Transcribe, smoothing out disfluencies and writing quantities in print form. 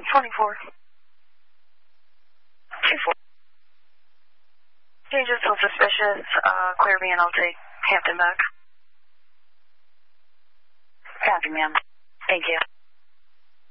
24. 24. Changes till suspicious. Clear me and I'll take Hampton back. Copy, ma'am. Thank you.